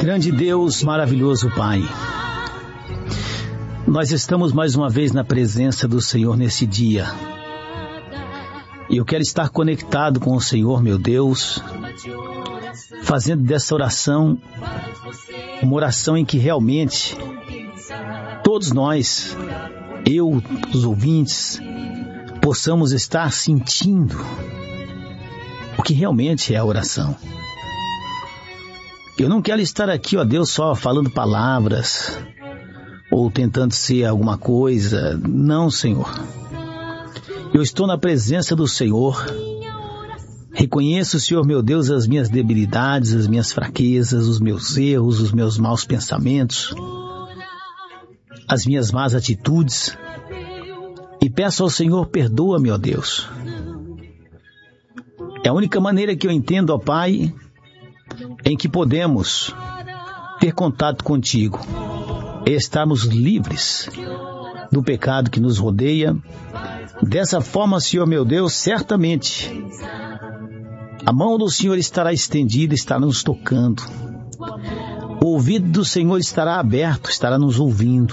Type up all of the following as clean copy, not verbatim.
Grande Deus, maravilhoso Pai, nós estamos mais uma vez na presença do Senhor nesse dia. E eu quero estar conectado com o Senhor, meu Deus, fazendo dessa oração uma oração em que realmente todos nós, eu, os ouvintes, possamos estar sentindo o que realmente é a oração. Eu não quero estar aqui, ó Deus, só falando palavras ou tentando ser alguma coisa. Não, Senhor. Eu estou na presença do Senhor. Reconheço, Senhor, meu Deus, as minhas debilidades, as minhas fraquezas, os meus erros, os meus maus pensamentos, as minhas más atitudes. E peço ao Senhor, perdoa-me, ó Deus. É a única maneira que eu entendo, ó Pai, em que podemos ter contato contigo e estarmos livres do pecado que nos rodeia. Dessa forma, Senhor meu Deus, certamente a mão do Senhor estará estendida, estará nos tocando. O ouvido do Senhor estará aberto, estará nos ouvindo.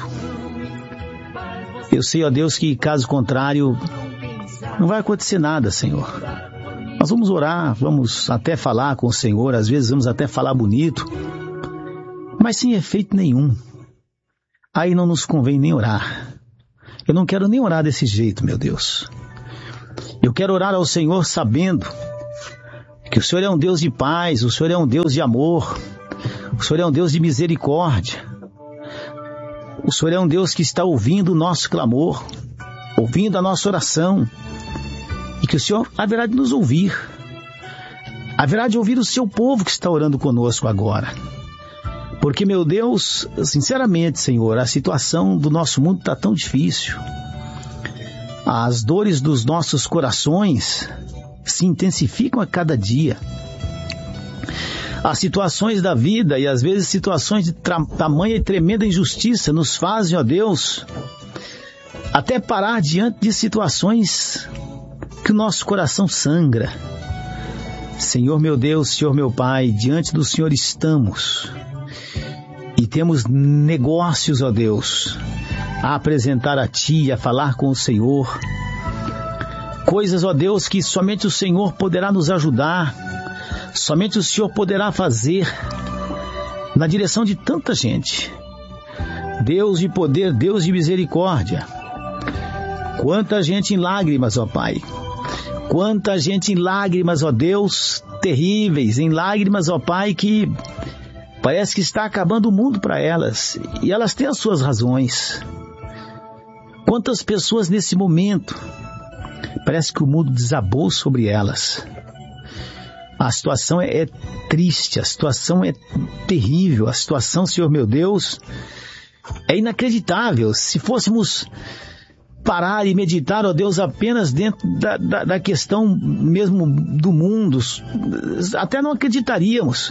Eu sei, ó Deus, que caso contrário não vai acontecer nada, Senhor. Nós vamos orar, vamos até falar com o Senhor, às vezes vamos até falar bonito, mas sem efeito nenhum. Aí não nos convém nem orar. Eu não quero nem orar desse jeito, meu Deus. Eu quero orar ao Senhor sabendo que o Senhor é um Deus de paz, o Senhor é um Deus de amor, o Senhor é um Deus de misericórdia. O Senhor é um Deus que está ouvindo o nosso clamor, ouvindo a nossa oração. E que o Senhor haverá de nos ouvir. Haverá de ouvir o seu povo que está orando conosco agora. Porque, meu Deus, sinceramente, Senhor, a situação do nosso mundo está tão difícil. As dores dos nossos corações se intensificam a cada dia. As situações da vida e às vezes situações de tamanha e tremenda injustiça nos fazem, ó Deus, até parar diante de situações que o nosso coração sangra. Senhor meu Deus, Senhor meu Pai, diante do Senhor estamos e temos negócios, ó Deus, a apresentar a Ti, a falar com o Senhor. Coisas, ó Deus, que somente o Senhor poderá nos ajudar, somente o Senhor poderá fazer na direção de tanta gente. Deus de poder, Deus de misericórdia. Quanta gente em lágrimas, ó Pai. Quanta gente em lágrimas, ó Deus, terríveis, em lágrimas, ó Pai, que parece que está acabando o mundo para elas, e elas têm as suas razões. Quantas pessoas nesse momento, parece que o mundo desabou sobre elas. A situação é triste, a situação é terrível, a situação, Senhor meu Deus, é inacreditável. Se fôssemos parar e meditar, ó Deus, apenas dentro da questão mesmo do mundo, até não acreditaríamos.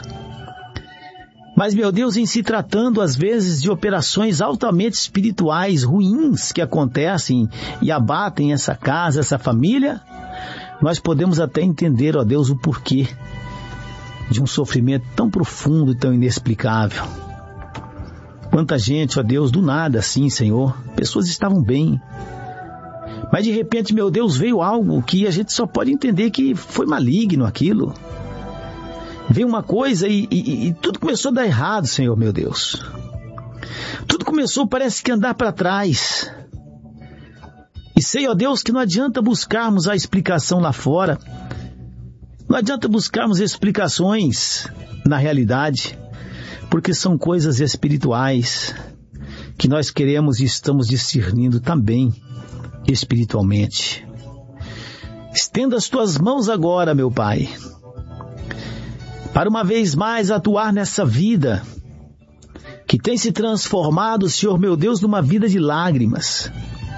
Mas, meu Deus, em se tratando às vezes de operações altamente espirituais, ruins, que acontecem e abatem essa casa, essa família, nós podemos até entender, ó Deus, o porquê de um sofrimento tão profundo e tão inexplicável. Quanta gente, ó Deus, do nada assim, Senhor, pessoas estavam bem, mas de repente, meu Deus, veio algo que a gente só pode entender que foi maligno aquilo. Veio uma coisa e tudo começou a dar errado, Senhor, meu Deus. Tudo começou, parece que andar para trás. E sei, ó Deus, que não adianta buscarmos a explicação lá fora. Não adianta buscarmos explicações na realidade, porque são coisas espirituais que nós queremos e estamos discernindo também espiritualmente. Estenda as tuas mãos agora, meu Pai, para uma vez mais atuar nessa vida que tem se transformado, Senhor meu Deus, numa vida de lágrimas.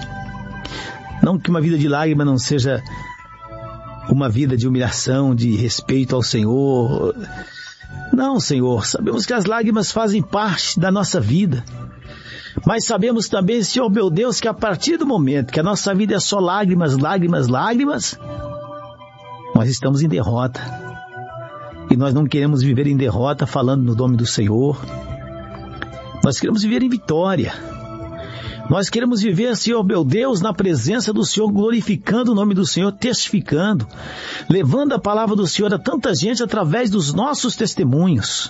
Não que uma vida de lágrimas não seja uma vida de humilhação, de respeito ao Senhor. Não, Senhor, sabemos que as lágrimas fazem parte da nossa vida. Mas sabemos também, Senhor meu Deus, que a partir do momento que a nossa vida é só lágrimas, lágrimas, lágrimas, nós estamos em derrota. E E nós não queremos viver em derrota falando no nome do Senhor. Nós queremos viver em vitória. Nós queremos viver, Senhor meu Deus, na presença do Senhor, glorificando o nome do Senhor, testificando, levando a palavra do Senhor a tanta gente através dos nossos testemunhos.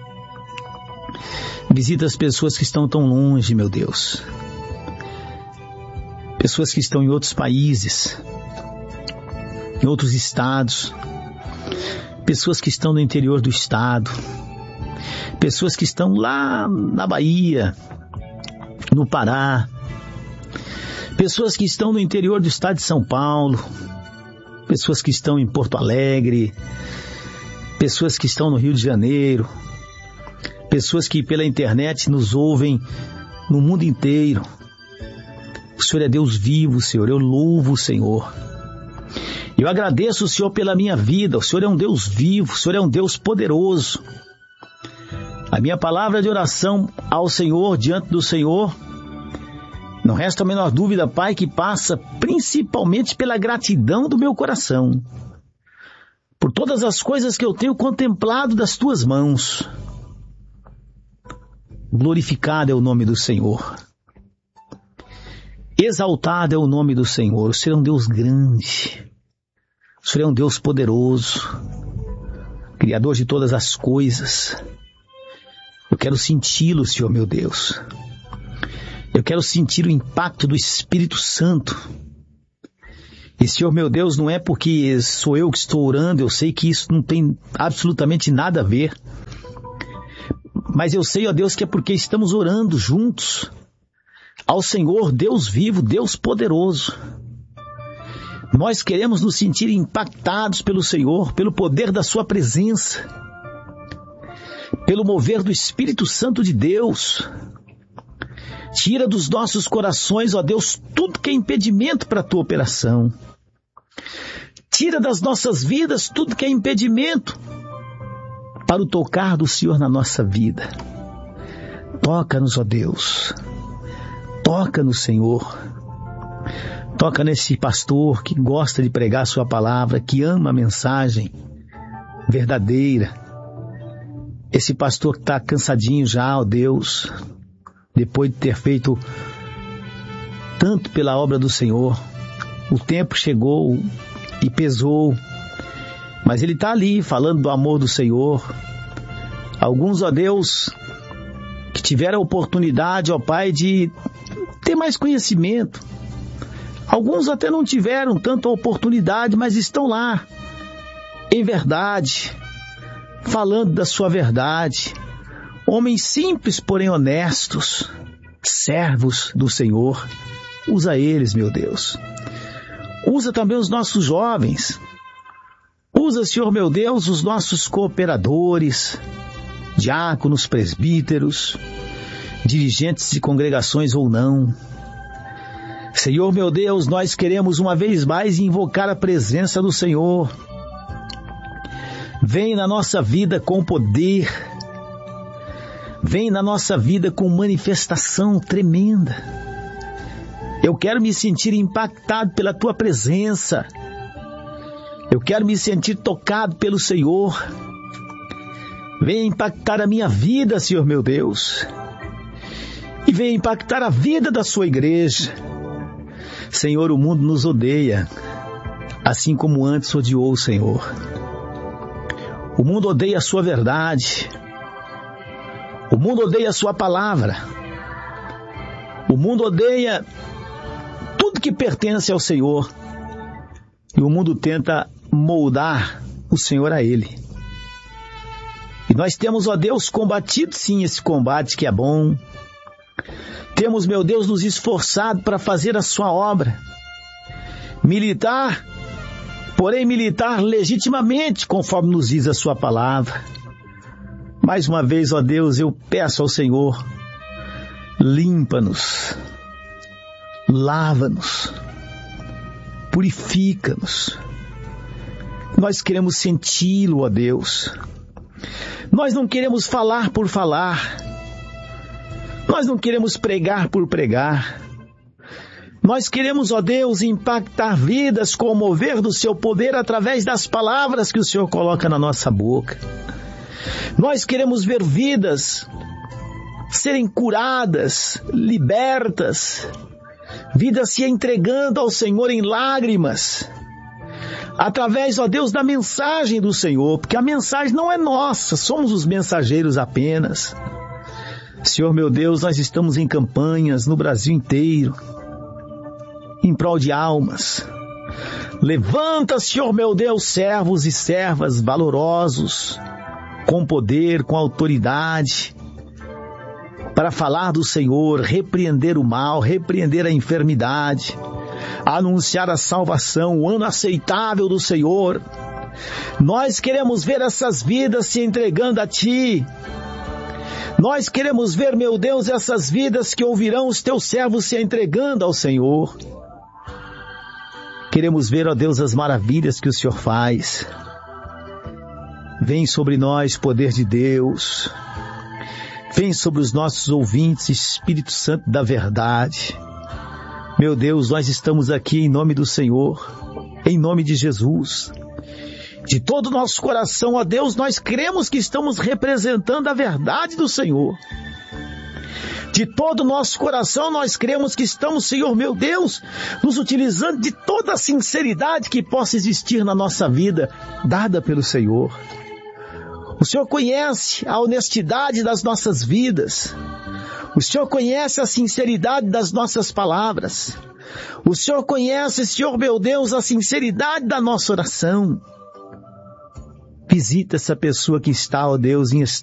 Visita as pessoas que estão tão longe, meu Deus. Pessoas que estão em outros países, em outros estados. Pessoas que estão no interior do estado. Pessoas que estão lá na Bahia, no Pará, pessoas que estão no interior do estado de São Paulo, pessoas que estão em Porto Alegre, pessoas que estão no Rio de Janeiro, pessoas que pela internet nos ouvem no mundo inteiro. O Senhor é Deus vivo, Senhor, eu louvo o Senhor. Eu agradeço o Senhor pela minha vida, o Senhor é um Deus vivo, o Senhor é um Deus poderoso. A minha palavra de oração ao Senhor, diante do Senhor, não resta a menor dúvida, Pai, que passa principalmente pela gratidão do meu coração, por todas as coisas que eu tenho contemplado das Tuas mãos. Glorificado é o nome do Senhor. Exaltado é o nome do Senhor. O Senhor é um Deus grande. O Senhor é um Deus poderoso, Criador de todas as coisas. Eu quero senti-lo, Senhor meu Deus. Eu quero sentir o impacto do Espírito Santo. E, Senhor meu Deus, não é porque sou eu que estou orando, eu sei que isso não tem absolutamente nada a ver. Mas eu sei, ó Deus, que é porque estamos orando juntos ao Senhor, Deus vivo, Deus poderoso. Nós queremos nos sentir impactados pelo Senhor, pelo poder da Sua presença, pelo mover do Espírito Santo de Deus. Tira dos nossos corações, ó Deus, tudo que é impedimento para a Tua operação. Tira das nossas vidas tudo que é impedimento para o tocar do Senhor na nossa vida. Toca-nos, ó Deus. Toca-nos, Senhor. Toca nesse pastor que gosta de pregar a Sua palavra, que ama a mensagem verdadeira. Esse pastor que está cansadinho já, ó Deus, depois de ter feito tanto pela obra do Senhor. O tempo chegou e pesou, mas ele está ali falando do amor do Senhor. Alguns, ó Deus, que tiveram a oportunidade, ó Pai, de ter mais conhecimento. Alguns até não tiveram tanta oportunidade, mas estão lá, em verdade, falando da Sua verdade. Homens simples, porém honestos, servos do Senhor. Usa eles, meu Deus. Usa também os nossos jovens. Usa, Senhor meu Deus, os nossos cooperadores, diáconos, presbíteros, dirigentes de congregações ou não. Senhor meu Deus, nós queremos uma vez mais invocar a presença do Senhor. Vem na nossa vida com poder. Vem na nossa vida com manifestação tremenda. Eu quero me sentir impactado pela Tua presença. Eu quero me sentir tocado pelo Senhor. Venha impactar a minha vida, Senhor meu Deus. E venha impactar a vida da Sua igreja. Senhor, o mundo nos odeia, assim como antes odiou o Senhor. O mundo odeia a Sua verdade. O mundo odeia a Sua palavra. O mundo odeia tudo que pertence ao Senhor. E o mundo tenta moldar o Senhor a ele. E nós temos, ó Deus, combatido sim esse combate que é bom. Temos, meu Deus, nos esforçado para fazer a Sua obra. Militar, porém militar legitimamente, conforme nos diz a Sua palavra. Mais uma vez, ó Deus, eu peço ao Senhor, limpa-nos, lava-nos, purifica-nos. Nós queremos senti-lo, ó Deus. Nós não queremos falar por falar. Nós não queremos pregar por pregar. Nós queremos, ó Deus, impactar vidas com o mover do Seu poder através das palavras que o Senhor coloca na nossa boca. Nós queremos ver vidas serem curadas, libertas, vidas se entregando ao Senhor em lágrimas, através, ó Deus, da mensagem do Senhor, porque a mensagem não é nossa, somos os mensageiros apenas. Senhor meu Deus, nós estamos em campanhas no Brasil inteiro, em prol de almas. Levanta, Senhor meu Deus, servos e servas valorosos, com poder, com autoridade, para falar do Senhor, repreender o mal, repreender a enfermidade, anunciar a salvação, o ano aceitável do Senhor. Nós queremos ver essas vidas se entregando a Ti. Nós queremos ver, meu Deus, essas vidas que ouvirão os Teus servos se entregando ao Senhor. Queremos ver, ó Deus, as maravilhas que o Senhor faz. Vem sobre nós, poder de Deus. Vem sobre os nossos ouvintes, Espírito Santo da verdade. Meu Deus, nós estamos aqui em nome do Senhor, em nome de Jesus. De todo o nosso coração, ó Deus, nós cremos que estamos representando a verdade do Senhor. De todo o nosso coração, nós cremos que estamos, Senhor meu Deus, nos utilizando de toda a sinceridade que possa existir na nossa vida, dada pelo Senhor. O Senhor conhece a honestidade das nossas vidas. O Senhor conhece a sinceridade das nossas palavras. O Senhor conhece, Senhor meu Deus, a sinceridade da nossa oração. Visita essa pessoa que está, ó Deus, em estado